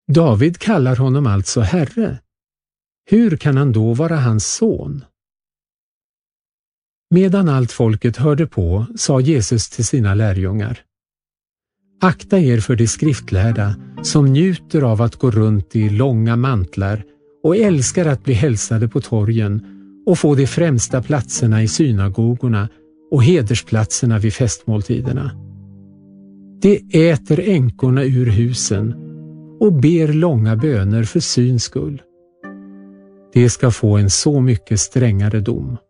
David kallar honom alltså Herre. Hur kan han då vara hans son? Medan allt folket hörde på sa Jesus till sina lärjungar: Akta er för de skriftlärda som njuter av att gå runt i långa mantlar och älskar att bli hälsade på torgen och få de främsta platserna i synagogorna och hedersplatserna vid festmåltiderna. De äter änkorna ur husen och ber långa böner för syns skull. De ska få en så mycket strängare dom.